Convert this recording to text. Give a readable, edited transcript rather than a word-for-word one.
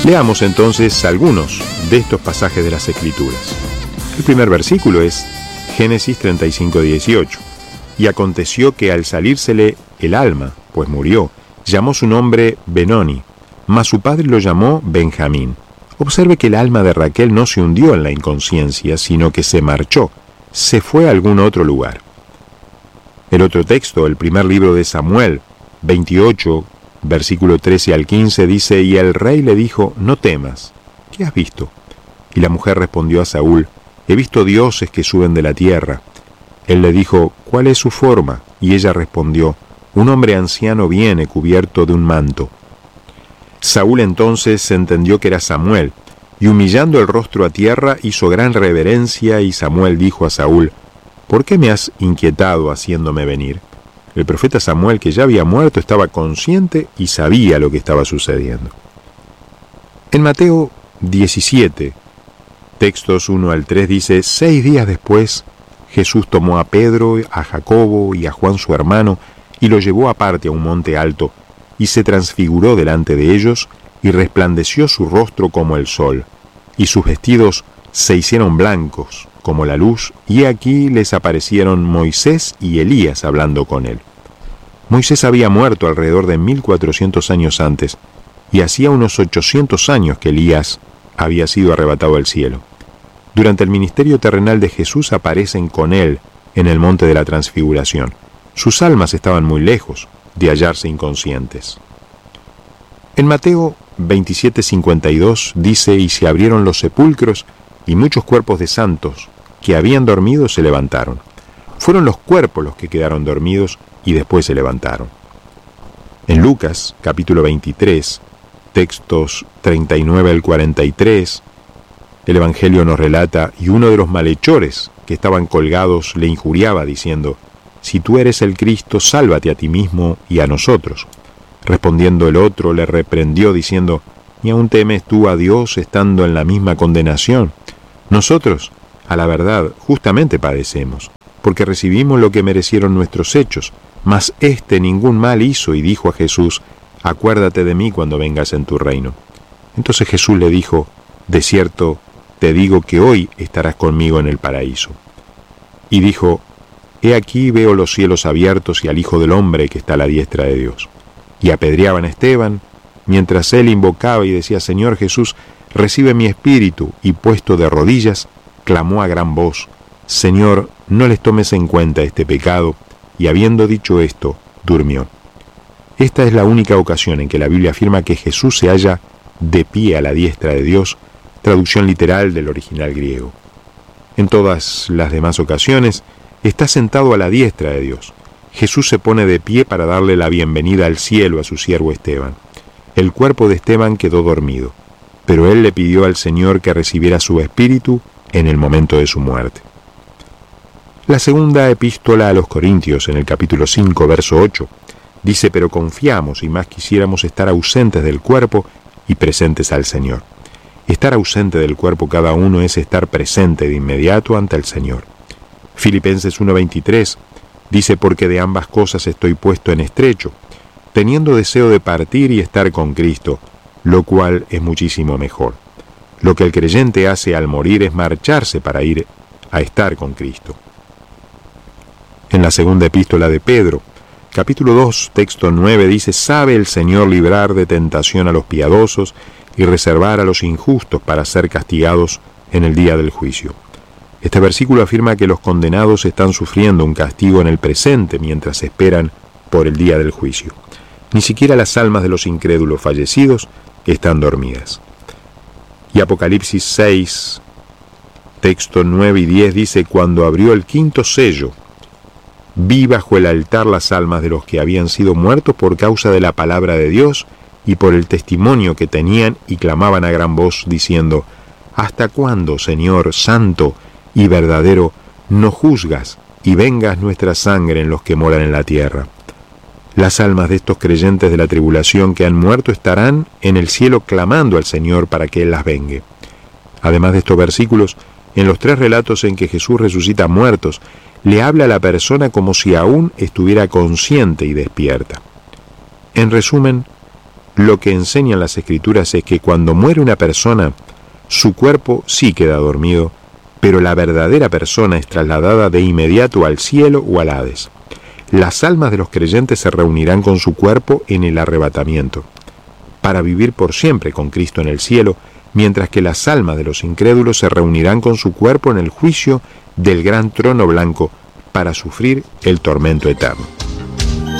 Leamos entonces algunos de estos pasajes de las Escrituras. El primer versículo es Génesis 35:18. Y aconteció que al salírsele el alma, pues murió, llamó su nombre Benoni, mas su padre lo llamó Benjamín. Observe que el alma de Raquel no se hundió en la inconsciencia, sino que se marchó, se fue a algún otro lugar. El otro texto, el primer libro de Samuel, 28, versículo 13 al 15, dice: Y el rey le dijo: no temas, ¿qué has visto? Y la mujer respondió a Saúl: he visto dioses que suben de la tierra. Él le dijo: ¿cuál es su forma? Y ella respondió: un hombre anciano viene cubierto de un manto. Saúl entonces entendió que era Samuel, y humillando el rostro a tierra hizo gran reverencia, y Samuel dijo a Saúl: ¿por qué me has inquietado haciéndome venir? El profeta Samuel, que ya había muerto, estaba consciente y sabía lo que estaba sucediendo. En Mateo 17, textos 1 al 3, dice: 6 días después, Jesús tomó a Pedro, a Jacobo y a Juan su hermano, y lo llevó aparte a un monte alto, y se transfiguró delante de ellos, y resplandeció su rostro como el sol, y sus vestidos se hicieron blancos como la luz, y aquí les aparecieron Moisés y Elías hablando con él. Moisés había muerto alrededor de 1400 años antes, y hacía unos 800 años que Elías había sido arrebatado al cielo. Durante el ministerio terrenal de Jesús aparecen con él en el monte de la transfiguración. Sus almas estaban muy lejos de hallarse inconscientes. En Mateo 27:52 dice: y se abrieron los sepulcros, y muchos cuerpos de santos que habían dormido se levantaron. Fueron los cuerpos los que quedaron dormidos y después se levantaron. En Lucas, capítulo 23, textos 39 al 43, el Evangelio nos relata: y uno de los malhechores que estaban colgados le injuriaba diciendo: si tú eres el Cristo, sálvate a ti mismo y a nosotros. Respondiendo el otro, le reprendió diciendo: ¿y aún temes tú a Dios estando en la misma condenación? Nosotros, a la verdad, justamente padecemos, porque recibimos lo que merecieron nuestros hechos, mas éste ningún mal hizo, y dijo a Jesús: acuérdate de mí cuando vengas en tu reino. Entonces Jesús le dijo: de cierto te digo que hoy estarás conmigo en el paraíso. Y dijo: he aquí veo los cielos abiertos y al Hijo del Hombre que está a la diestra de Dios. Y apedreaban a Esteban, mientras él invocaba y decía: Señor Jesús, recibe mi espíritu, y puesto de rodillas, clamó a gran voz: Señor, no les tomes en cuenta este pecado. Y habiendo dicho esto, durmió. Esta es la única ocasión en que la Biblia afirma que Jesús se halla de pie a la diestra de Dios, traducción literal del original griego. En todas las demás ocasiones, está sentado a la diestra de Dios. Jesús se pone de pie para darle la bienvenida al cielo a su siervo Esteban. El cuerpo de Esteban quedó dormido, pero él le pidió al Señor que recibiera su espíritu en el momento de su muerte. La segunda epístola a los Corintios, en el capítulo 5, verso 8, dice: pero confiamos y más quisiéramos estar ausentes del cuerpo y presentes al Señor. Estar ausente del cuerpo cada uno es estar presente de inmediato ante el Señor. Filipenses 1:23 dice: porque de ambas cosas estoy puesto en estrecho, teniendo deseo de partir y estar con Cristo, lo cual es muchísimo mejor. Lo que el creyente hace al morir es marcharse para ir a estar con Cristo. En la segunda epístola de Pedro, capítulo 2, texto 9, dice: sabe el Señor librar de tentación a los piadosos y reservar a los injustos para ser castigados en el día del juicio. Este versículo afirma que los condenados están sufriendo un castigo en el presente mientras esperan por el día del juicio. Ni siquiera las almas de los incrédulos fallecidos están dormidas. Y Apocalipsis 6, texto 9 y 10 dice: cuando abrió el quinto sello, vi bajo el altar las almas de los que habían sido muertos por causa de la palabra de Dios y por el testimonio que tenían, y clamaban a gran voz diciendo: ¿hasta cuándo, Señor santo y verdadero, no juzgas y vengas nuestra sangre en los que moran en la tierra? Las almas de estos creyentes de la tribulación que han muerto estarán en el cielo clamando al Señor para que Él las vengue. Además de estos versículos, en los 3 relatos en que Jesús resucita muertos, le habla a la persona como si aún estuviera consciente y despierta. En resumen, lo que enseñan las Escrituras es que cuando muere una persona, su cuerpo sí queda dormido, pero la verdadera persona es trasladada de inmediato al cielo o al Hades. Las almas de los creyentes se reunirán con su cuerpo en el arrebatamiento, para vivir por siempre con Cristo en el cielo, mientras que las almas de los incrédulos se reunirán con su cuerpo en el juicio del gran trono blanco para sufrir el tormento eterno.